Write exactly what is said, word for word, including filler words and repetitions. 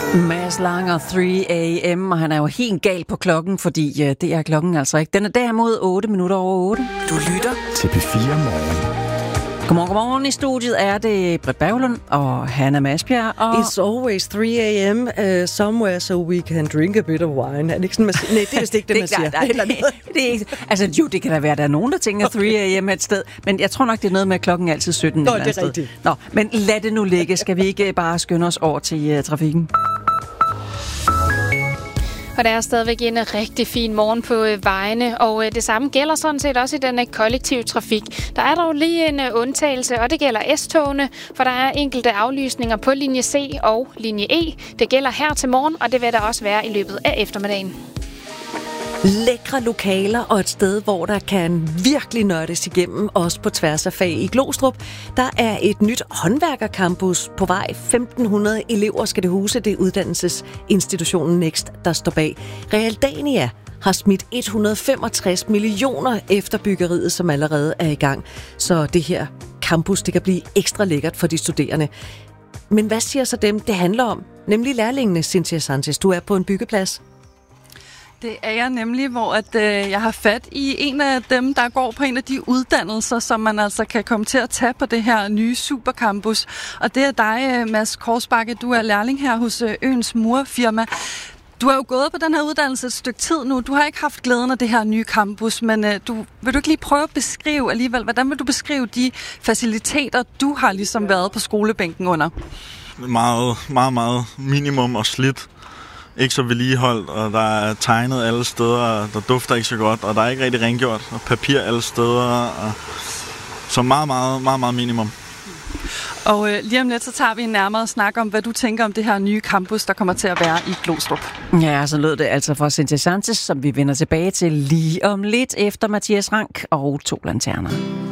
Mads Langer, tre a m, og han er jo helt gal på klokken, fordi øh, det er klokken altså ikke. Den er derimod otte minutter over otte. Du lytter til P fire Morgen. Godmorgen, godmorgen. I studiet er det Britt Berglund og Hanna Masbjerg. Og It's always three a m Uh, somewhere so we can drink a bit of wine. Er det ikke sådan, man siger? Nej, det er vist ikke det, man siger. Nej, nej, nej, det er ikke. Altså, jo, det kan da være, der er nogen, der tænker okay. tre a m et sted. Men jeg tror nok, det er noget med, at klokken er altid sytten. Nå, det er rigtigt. Nå, men lad det nu ligge. Skal vi ikke bare skynde os over til uh, trafikken? Og der er stadigvæk en rigtig fin morgen på øh, vejene, og øh, det samme gælder sådan set også i den øh, kollektive trafik. Der er dog lige en øh, undtagelse, og det gælder S-togene, for der er enkelte aflysninger på linje C og linje E. Det gælder her til morgen, og det vil der også være i løbet af eftermiddagen. Lækre lokaler og et sted, hvor der kan virkelig nørdes igennem, også på tværs af fag i Glostrup. Der er et nyt håndværkercampus på vej. femten hundrede elever skal det huse. Det er uddannelsesinstitutionen Next, der står bag. Realdania har smidt et hundrede og femogtres millioner efter byggeriet, som allerede er i gang. Så det her campus, det kan blive ekstra lækkert for de studerende. Men hvad siger så dem, det handler om? Nemlig lærlingene, Cynthia Sanchez. Du er på en byggeplads. Det er jeg nemlig, hvor at, øh, jeg har fat i en af dem, der går på en af de uddannelser, som man altså kan komme til at tage på det her nye supercampus. Og det er dig, Mads Korsbakke. Du er lærling her hos øh, Øens Murfirma. Du har jo gået på den her uddannelse et stykke tid nu. Du har ikke haft glæden af det her nye campus, men øh, du, vil du ikke lige prøve at beskrive alligevel, hvordan vil du beskrive de faciliteter, du har ligesom været på skolebænken under? Meget, meget, meget minimum og slidt. Ikke så vedligeholdt, og der er tegnet alle steder, der dufter ikke så godt, og der er ikke rigtig rengjort, og papir alle steder, og så meget, meget, meget, meget minimum. Og øh, lige om lidt, så tager vi en nærmere snak om, hvad du tænker om det her nye campus, der kommer til at være i Glostrup. Ja, så lød det altså fra Cynthia Sanchez, som vi vender tilbage til lige om lidt efter Mathias Rank og To Lanterner.